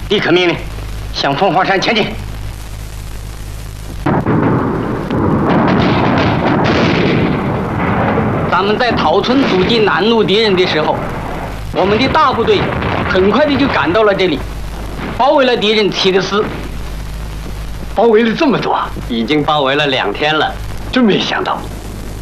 立刻命令向凤凰山前进。 咱们在桃村阻击南路敌人的时候，我们的大部队很快的就赶到了这里，包围了敌人起的司。 包围了这么多， 已经包围了2天了， 真没想到